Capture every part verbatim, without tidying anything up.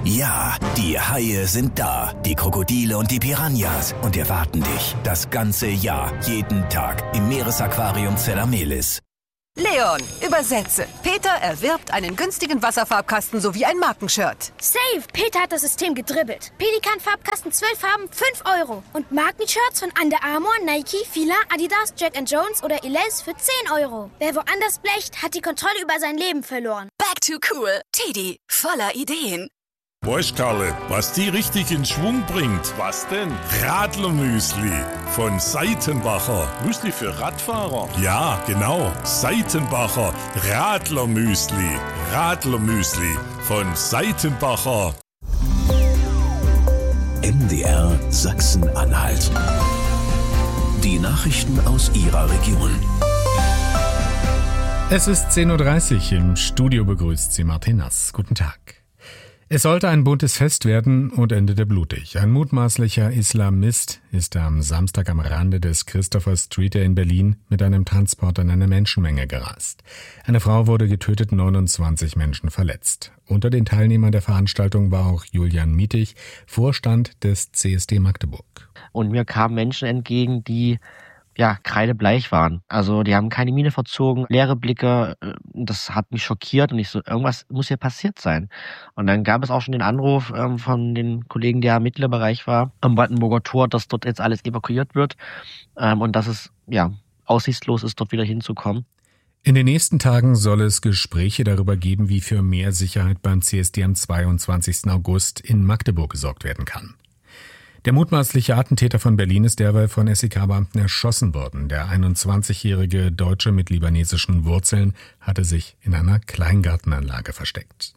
Ja, die Haie sind da. Die Krokodile und die Piranhas. Und erwarten dich das ganze Jahr, jeden Tag im Meeresaquarium Zelamelis. Leon, übersetze. Peter erwirbt einen günstigen Wasserfarbkasten sowie ein Markenshirt. Safe! Peter hat das System gedribbelt. Pelikan-Farbkasten, zwölf Farben, fünf Euro. Und Markenshirts von Under Armour, Nike, Fila, Adidas, Jack and Jones oder Elize für zehn Euro. Wer woanders blecht, hat die Kontrolle über sein Leben verloren. Back to cool. Teddy, voller Ideen. Weißt, Karle, was die richtig in Schwung bringt? Was denn? Radlermüsli von Seitenbacher. Müsli für Radfahrer? Ja, genau. Seitenbacher Radlermüsli. Radlermüsli von Seitenbacher. M D R Sachsen-Anhalt. Die Nachrichten aus Ihrer Region. Es ist zehn Uhr dreißig. Im Studio begrüßt Sie Martin Nass. Guten Tag. Es sollte ein buntes Fest werden und endete blutig. Ein mutmaßlicher Islamist ist am Samstag am Rande des Christopher Street in Berlin mit einem Transporter in eine Menschenmenge gerast. Eine Frau wurde getötet, neunundzwanzig Menschen verletzt. Unter den Teilnehmern der Veranstaltung war auch Julian Mietig, Vorstand des C S D Magdeburg. Und mir kamen Menschen entgegen, die ja, kreidebleich waren. Also die haben keine Miene verzogen, leere Blicke. Das hat mich schockiert und ich so, irgendwas muss hier passiert sein. Und dann gab es auch schon den Anruf ähm, von den Kollegen, der im Mittlerbereich war, am Brandenburger Tor, dass dort jetzt alles evakuiert wird ähm, und dass es ja aussichtslos ist, dort wieder hinzukommen. In den nächsten Tagen soll es Gespräche darüber geben, wie für mehr Sicherheit beim C S D am zweiundzwanzigsten August in Magdeburg gesorgt werden kann. Der mutmaßliche Attentäter von Berlin ist derweil von S E K-Beamten erschossen worden. Der einundzwanzigjährige Deutsche mit libanesischen Wurzeln hatte sich in einer Kleingartenanlage versteckt.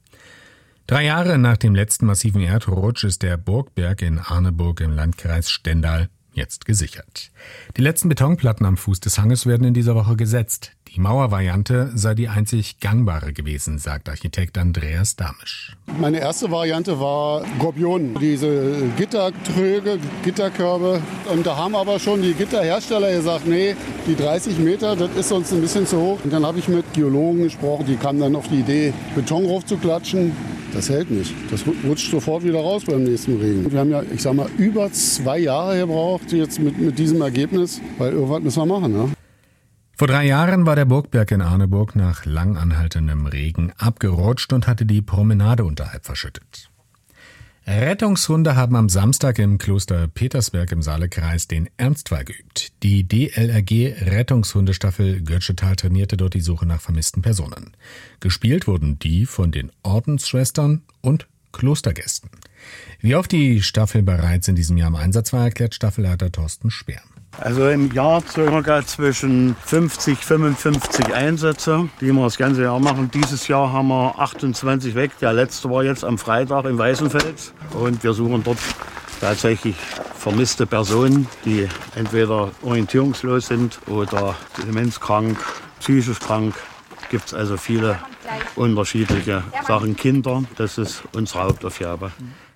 Drei Jahre nach dem letzten massiven Erdrutsch ist der Burgberg in Arneburg im Landkreis Stendal jetzt gesichert. Die letzten Betonplatten am Fuß des Hanges werden in dieser Woche gesetzt. Die Mauervariante sei die einzig gangbare gewesen, sagt Architekt Andreas Damisch. Meine erste Variante war Gorbion, diese Gittertröge, Gitterkörbe. Und da haben aber schon die Gitterhersteller gesagt, nee, die dreißig Meter, das ist uns ein bisschen zu hoch. Und dann habe ich mit Geologen gesprochen, die kamen dann auf die Idee, Beton raufzuklatschen. Das hält nicht. Das rutscht sofort wieder raus beim nächsten Regen. Wir haben ja, ich sag mal, über zwei Jahre gebraucht jetzt mit, mit diesem Ergebnis, weil irgendwas müssen wir machen, ne? Vor drei Jahren war der Burgberg in Arneburg nach lang anhaltendem Regen abgerutscht und hatte die Promenade unterhalb verschüttet. Rettungshunde haben am Samstag im Kloster Petersberg im Saalekreis den Ernstfall geübt. Die D L R G-Rettungshundestaffel Götschetal trainierte dort die Suche nach vermissten Personen. Gespielt wurden die von den Ordensschwestern und Klostergästen. Wie oft die Staffel bereits in diesem Jahr im Einsatz war, erklärt Staffelleiter Thorsten Speer. Also im Jahr circa zwischen fünfzig, fünfundfünfzig Einsätze, die wir das ganze Jahr machen. Dieses Jahr haben wir achtundzwanzig weg. Der letzte war jetzt am Freitag in Weißenfels. Und wir suchen dort tatsächlich vermisste Personen, die entweder orientierungslos sind oder demenzkrank, psychisch krank. Gibt es also viele unterschiedliche Sachen. Kinder, das ist unsere Hauptaufgabe.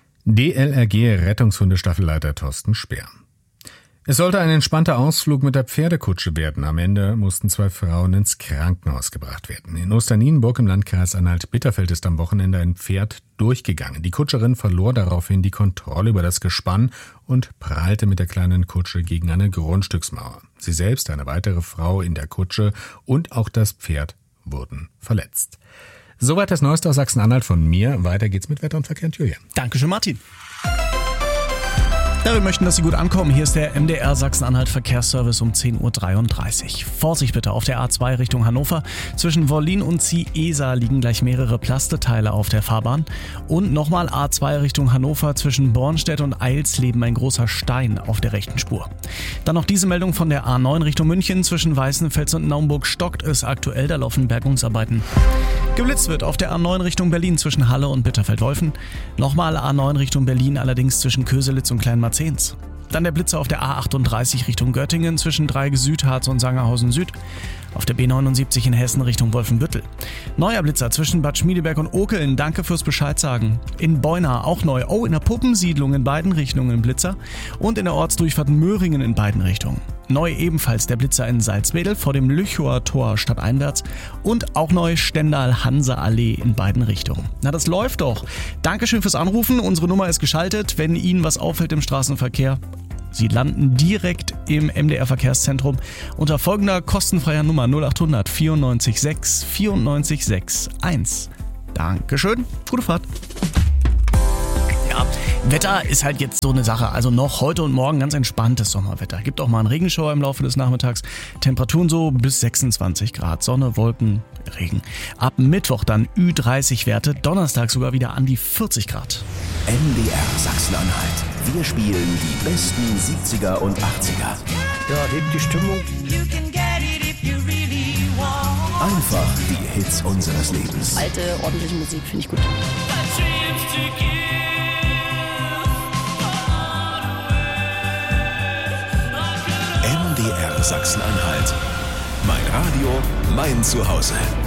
D L R G-Rettungshundestaffelleiter Thorsten Speer. Es sollte ein entspannter Ausflug mit der Pferdekutsche werden. Am Ende mussten zwei Frauen ins Krankenhaus gebracht werden. In Osternienburg im Landkreis Anhalt-Bitterfeld ist am Wochenende ein Pferd durchgegangen. Die Kutscherin verlor daraufhin die Kontrolle über das Gespann und prallte mit der kleinen Kutsche gegen eine Grundstücksmauer. Sie selbst, eine weitere Frau in der Kutsche und auch das Pferd wurden verletzt. Soweit das Neueste aus Sachsen-Anhalt von mir. Weiter geht's mit Wetter und Verkehr und Julian. Dankeschön, Martin. Ja, wir möchten, dass Sie gut ankommen. Hier ist der M D R Sachsen-Anhalt Verkehrsservice um zehn Uhr dreiunddreißig. Vorsicht bitte auf der A zwei Richtung Hannover. Zwischen Wollin und Ziesa liegen gleich mehrere Plasteteile auf der Fahrbahn. Und nochmal A zwei Richtung Hannover. Zwischen Bornstedt und Eilsleben ein großer Stein auf der rechten Spur. Dann noch diese Meldung von der A neun Richtung München. Zwischen Weißenfels und Naumburg stockt es aktuell. Da laufen Bergungsarbeiten. Geblitzt wird auf der A neun Richtung Berlin zwischen Halle und Bitterfeld-Wolfen. Nochmal A neun Richtung Berlin, allerdings zwischen Köselitz und Kleinmarzehns. Dann der Blitzer auf der A achtunddreißig Richtung Göttingen zwischen Dreieck Südharz und Sangerhausen Süd. Auf der B neunundsiebzig in Hessen Richtung Wolfenbüttel. Neuer Blitzer zwischen Bad Schmiedeberg und Okeln. Danke fürs Bescheid sagen. In Beuna auch neu. Oh, in der Puppensiedlung in beiden Richtungen Blitzer. Und in der Ortsdurchfahrt Möhringen in beiden Richtungen. Neu ebenfalls der Blitzer in Salzwedel vor dem Lüchower Tor stadteinwärts. Und auch neu Stendal-Hanse-Allee in beiden Richtungen. Na, das läuft doch. Dankeschön fürs Anrufen. Unsere Nummer ist geschaltet. Wenn Ihnen was auffällt im Straßenverkehr, Sie landen direkt im M D R-Verkehrszentrum unter folgender kostenfreier Nummer null acht hundert vierundneunzig sechs vierundneunzig sechs eins. Dankeschön, gute Fahrt. Ja, Wetter ist halt jetzt so eine Sache. Also noch heute und morgen ganz entspanntes Sommerwetter. Gibt auch mal einen Regenschauer im Laufe des Nachmittags. Temperaturen so bis sechsundzwanzig Grad. Sonne, Wolken, Regen. Ab Mittwoch dann Ü dreißig Werte. Donnerstag sogar wieder an die vierzig Grad. M D R Sachsen-Anhalt. Wir spielen die besten siebziger und achtziger. Ja, hebt die Stimmung. Einfach die Hits unseres Lebens. Alte, ordentliche Musik finde ich gut. M D R Sachsen-Anhalt. Mein Radio, mein Zuhause.